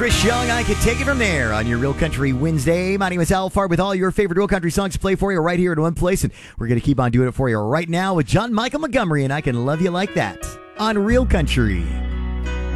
Chris Young, I could take it from there on your Real Country Wednesday. My name is Al Far with all your favorite Real Country songs to play for you right here in one place. And we're going to keep on doing it for you right now with John Michael Montgomery and I Can Love You Like That on Real Country.